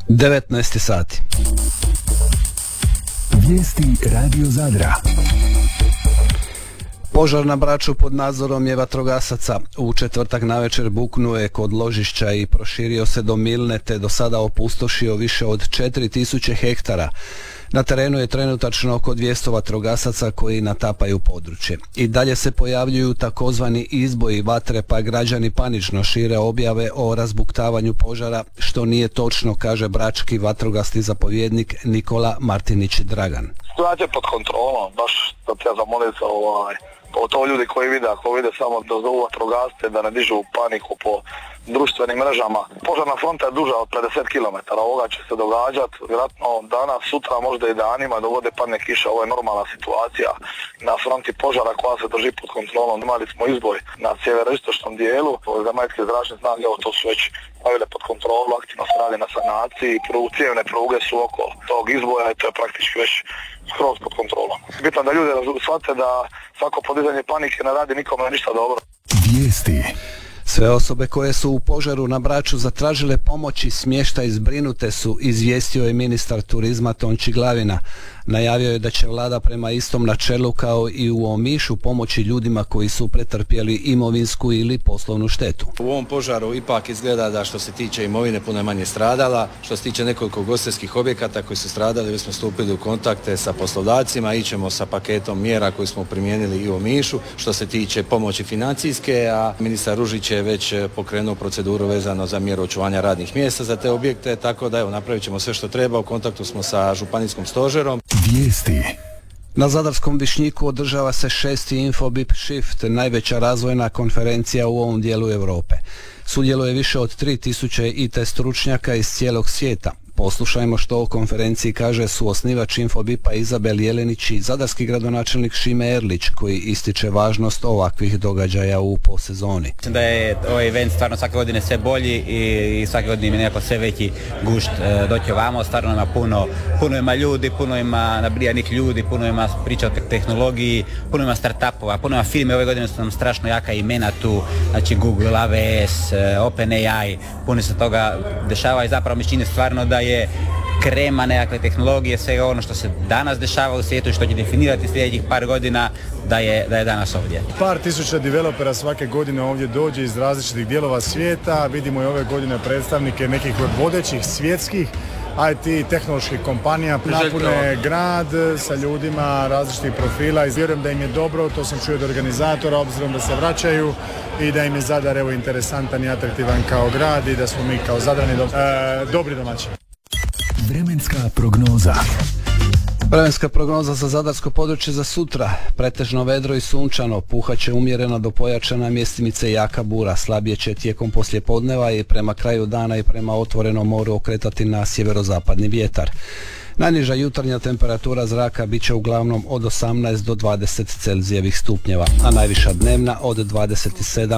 19 sati. Vijesti Radio Zadra. Požar na Braču pod nadzorom je vatrogasaca. U četvrtak navečer buknuo je kod ložišća i proširio se do Milne te do sada opustošio više od 4000 hektara. Na terenu je trenutačno oko 200 vatrogasaca koji natapaju područje. I dalje se pojavljuju takozvani izboji vatre, pa građani panično šire objave o razbuktavanju požara, što nije točno, kaže brački vatrogasni zapovjednik Nikola Martinić Dragan. Situacija je pod kontrolom, baš da te ja zamolim za pogotovo ljudi koji vide samo da zovu vatrogasce, da ne dižu paniku po društvenim mrežama. Požarna fronta je duža od 50 km, ovoga će se događati vjerojatno danas, sutra, možda i danima, dogode padne kiša. Ovo je normalna situacija na fronti požara koja se drži pod kontrolom. Imali smo izboj na sjeveroistočnom dijelu, zemaljske zračne snage, to su već stavile pod kontrolu, aktivno se radi na sanaciji, cijevne pruge su oko tog izboja i to je praktički već skroz pod kontrolom. Bitno da ljudi shvate da svako podizanje panike ne radi nikome ništa dobro. Vijesti. Sve osobe koje su u požaru na Braču zatražile pomoć i smještaj zbrinute su, izvijestio je ministar turizma Tonči Glavina. Najavio je da će vlada prema istom načelu kao i u Omišu pomoći ljudima koji su pretrpjeli imovinsku ili poslovnu štetu. U ovom požaru ipak izgleda da što se tiče imovine puno je manje stradala. Što se tiče nekoliko ugostiteljskih objekata koji su stradali, već smo stupili u kontakte sa poslodavcima, ićemo sa paketom mjera koji smo primijenili i u Omišu. Što se tiče pomoći financijske, a ministar Ružić je već pokrenuo proceduru vezano za mjeru očuvanja radnih mjesta za te objekte, tako da evo napravit ćemo sve što treba. U kontaktu smo sa županijskim stožerom. Vijesti. Na Zadarskom Višnjiku održava se 6. Infobip Shift, najveća razvojna konferencija u ovom dijelu Europe. Sudjeluje više od 3000 IT stručnjaka iz cijelog svijeta. Poslušajmo što o konferenciji kaže suosnivač Infobipa Izabel Jelenić i zadarski gradonačelnik Šime Erlić, koji ističe važnost ovakvih događaja u posezoni. Mislim da je ovaj event stvarno svake godine sve bolji i svake godine ima nekako sve veći gušt doći ovamo. Stvarno ima puno ima ljudi, puno ima nabrijanih ljudi, puno ima priča o tehnologiji, puno ima startupova, puno ima firme. Ove godine su nam strašno jaka imena tu, znači Google, AWS, OpenAI, puno se toga dešava i zapravo mi čini stvarno da je krema nekakve tehnologije, svega ono što se danas dešava u svijetu i što će definirati sljedećih par godina da je danas ovdje. Par tisuća developera svake godine ovdje dođe iz različitih dijelova svijeta. Vidimo i ove godine predstavnike nekih od vodećih svjetskih IT tehnoloških kompanija, napune grad sa ljudima različitih profila i vjerujem da im je dobro, to sam čuo od organizatora, obzirom da se vraćaju i da im je Zadar evo interesantan i atraktivan kao grad i da smo mi kao Zadrani dobri domaćini. Vremenska prognoza. Vremenska prognoza za zadarsko područje za sutra. Pretežno vedro i sunčano, puhaće umjerena do pojačana, mjestimice jaka bura, slabije će tijekom poslijepodneva i prema kraju dana i prema otvorenom moru okretati na sjeverozapadni vjetar. Najniža jutarnja temperatura zraka bit će uglavnom od 18 do 20 Celzijevih stupnjeva, a najviša dnevna od 27